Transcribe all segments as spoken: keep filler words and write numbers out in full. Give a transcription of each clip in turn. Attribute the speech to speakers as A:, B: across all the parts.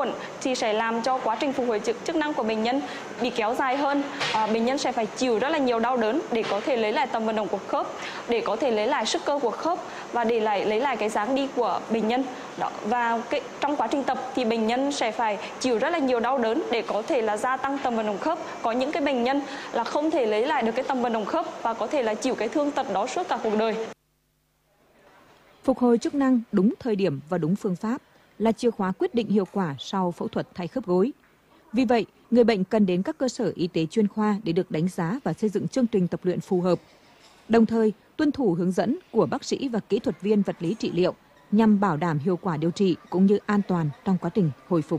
A: khuẩn thì sẽ làm cho quá trình phục hồi chức, chức năng của bệnh nhân bị kéo dài hơn. À, bệnh nhân sẽ phải chịu rất là nhiều đau đớn để có thể lấy lại tầm vận động của khớp, để có thể lấy lại sức cơ của khớp và để lại lấy lại cái dáng đi của bệnh nhân. Đó. Và cái, trong quá trình tập thì bệnh nhân sẽ phải chịu rất là nhiều đau đớn để có thể là gia tăng tầm vận động khớp. Có những cái bệnh nhân là không thể lấy lại được cái tầm vận động khớp và có thể là chịu cái thương tật đó suốt cả cuộc đời.
B: Phục hồi chức năng đúng thời điểm và đúng phương pháp là chìa khóa quyết định hiệu quả sau phẫu thuật thay khớp gối. Vì vậy, người bệnh cần đến các cơ sở y tế chuyên khoa để được đánh giá và xây dựng chương trình tập luyện phù hợp. Đồng thời, tuân thủ hướng dẫn của bác sĩ và kỹ thuật viên vật lý trị liệu nhằm bảo đảm hiệu quả điều trị cũng như an toàn trong quá trình hồi phục.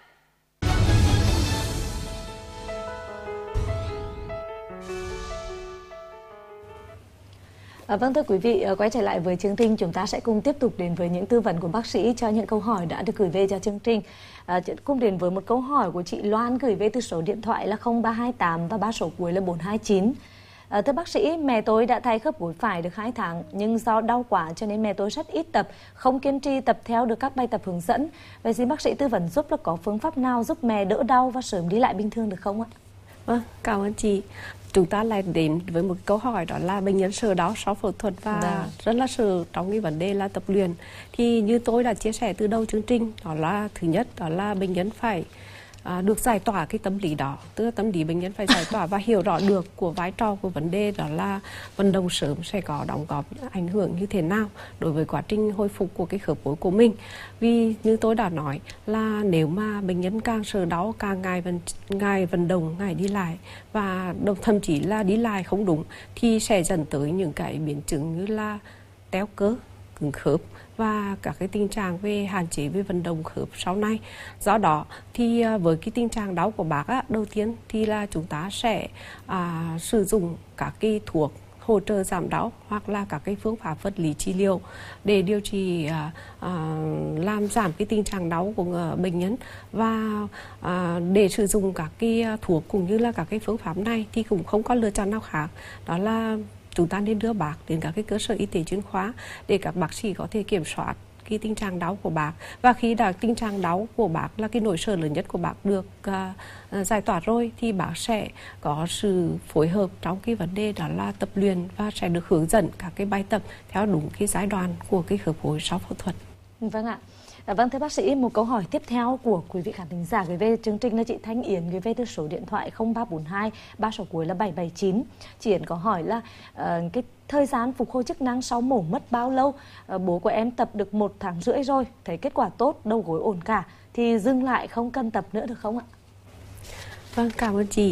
C: À, vâng thưa quý vị, quay trở lại với chương trình, chúng ta sẽ cùng tiếp tục đến với những tư vấn của bác sĩ cho những câu hỏi đã được gửi về cho chương trình. À, cùng đến với một câu hỏi của chị Loan gửi về từ số điện thoại là không ba hai tám và ba số cuối là bốn hai chín. À, thưa bác sĩ, mẹ tôi đã thay khớp gối phải được hai tháng nhưng do đau quá cho nên mẹ tôi rất ít tập, không kiên trì tập theo được các bài tập hướng dẫn. Vậy xin bác sĩ tư vấn giúp là có phương pháp nào giúp mẹ đỡ đau và sớm đi lại bình thường được không ạ?
D: Vâng, cảm ơn chị. Chúng ta lại đến với một câu hỏi đó là bệnh nhân sợ đau sau phẫu thuật và Đà. rất là sợ trong cái vấn đề là tập luyện. Thì như tôi đã chia sẻ từ đầu chương trình, đó là thứ nhất đó là bệnh nhân phải à, được giải tỏa cái tâm lý đó, tức là tâm lý bệnh nhân phải giải tỏa và hiểu rõ được của vai trò của vấn đề, đó là vận động sớm sẽ có đóng góp ảnh hưởng như thế nào đối với quá trình hồi phục của cái khớp gối của mình. Vì như tôi đã nói là nếu mà bệnh nhân càng sợ đau, càng ngại vận, ngại vận động, ngại đi lại và thậm chí là đi lại không đúng thì sẽ dẫn tới những cái biến chứng như là teo cơ, cứng khớp và các cái tình trạng về hạn chế về vận động khớp sau này. Do đó thì với cái tình trạng đau của bác á, đầu tiên thì là chúng ta sẽ à, sử dụng các cái thuốc hỗ trợ giảm đau hoặc là các cái phương pháp vật lý trị liệu để điều trị à, à, làm giảm cái tình trạng đau của bệnh nhân. Và à, để sử dụng các cái thuốc cũng như là các cái phương pháp này thì cũng không có lựa chọn nào khác, đó là chúng ta nên đưa bác đến các cái cơ sở y tế chuyên khoa để các bác sĩ có thể kiểm soát cái tình trạng đau của bác. Và khi đã tình trạng đau của bác là cái nỗi sợ lớn nhất của bác được uh, giải tỏa rồi thì bác sẽ có sự phối hợp trong cái vấn đề đó là tập luyện và sẽ được hướng dẫn các cái bài tập theo đúng cái giai đoạn của cái khớp gối sau phẫu thuật.
C: Vâng ạ. À, vâng thưa bác sĩ, một câu hỏi tiếp theo của quý vị khán thính giả gửi về chương trình là chị Thanh Yến gửi về từ số điện thoại không ba bốn hai, ba số cuối là bảy bảy chín. Chị Yến có hỏi là uh, cái thời gian phục hồi chức năng sau mổ mất bao lâu? Uh, bố của em tập được một tháng rưỡi rồi, thấy kết quả tốt, đầu gối ổn cả, thì dừng lại không cần tập nữa được không ạ?
D: Vâng, cảm ơn chị.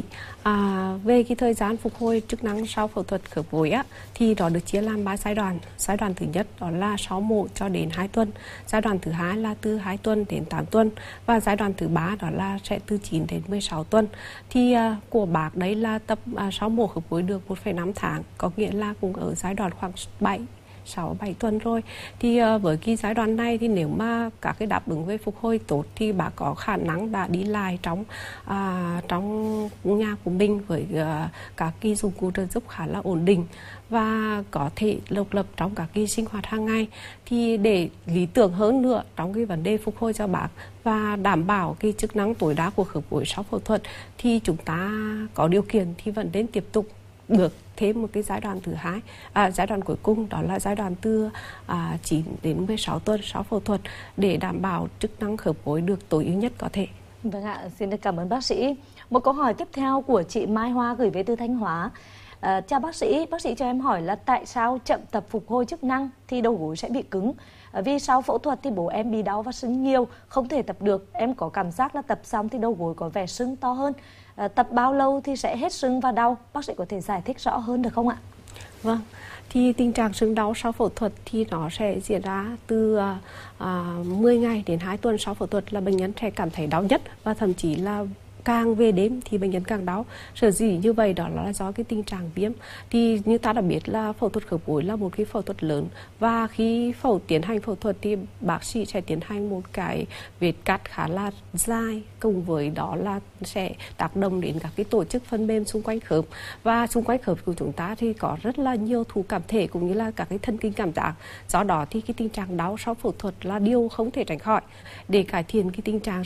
D: À, về cái thời gian phục hồi chức năng sau phẫu thuật khớp gối á, thì đó được chia làm ba giai đoạn. Giai đoạn thứ nhất đó là sau mổ cho đến hai tuần. Giai đoạn thứ hai là từ hai tuần đến tám tuần. Và giai đoạn thứ ba đó là sẽ từ chín đến mười sáu tuần. Thì à, của bác đấy là tập à, sau mổ khớp gối được một phẩy năm tháng. Có nghĩa là cũng ở giai đoạn khoảng bảy sáu bảy tuần rồi. Thì uh, với cái giai đoạn này thì nếu mà các cái đáp ứng về phục hồi tốt thì bà có khả năng đã đi lại trong uh, trong nhà của mình với uh, các cái dụng cụ trợ giúp khá là ổn định và có thể độc lập trong các cái sinh hoạt hàng ngày. Thì để lý tưởng hơn nữa trong cái vấn đề phục hồi cho bác và đảm bảo cái chức năng tối đa của khớp gối sau phẫu thuật thì chúng ta có điều kiện thì vẫn nên tiếp tục được thêm một cái giai đoạn thứ hai, à, giai đoạn cuối cùng đó là giai đoạn từ à, chín đến mười sáu tuần sau phẫu thuật để đảm bảo chức năng khớp gối được tối ưu nhất có thể.
C: Vâng ạ, xin được cảm ơn bác sĩ. Một câu hỏi tiếp theo của chị Mai Hoa gửi về từ Thanh Hóa. À, chào bác sĩ, bác sĩ cho em hỏi là tại sao chậm tập phục hồi chức năng thì đầu gối sẽ bị cứng? À, vì sau phẫu thuật thì bố em bị đau và sưng nhiều, không thể tập được. Em có cảm giác là tập xong thì đầu gối có vẻ sưng to hơn. À, tập bao lâu thì sẽ hết sưng và đau? Bác sĩ có thể giải thích rõ hơn được không ạ?
D: Vâng, thì tình trạng sưng đau sau phẫu thuật thì nó sẽ diễn ra từ uh, mười ngày đến hai tuần sau phẫu thuật là bệnh nhân sẽ cảm thấy đau nhất và thậm chí là càng về đêm thì bệnh nhân càng đau. Sở dĩ như vậy đó là do cái tình trạng viêm. Thì như ta đã biết là phẫu thuật khớp gối là một cái phẫu thuật lớn và khi phẫu tiến hành phẫu thuật thì bác sĩ sẽ tiến hành một cái vết cắt khá là dài, cùng với đó là sẽ tác động đến các cái tổ chức phân mềm xung quanh khớp. Và xung quanh khớp của chúng ta thì có rất là nhiều thú cảm thể cũng như là các cái thần kinh cảm giác. Do đó thì cái tình trạng đau sau phẫu thuật là điều không thể tránh khỏi. Để cải thiện cái tình trạng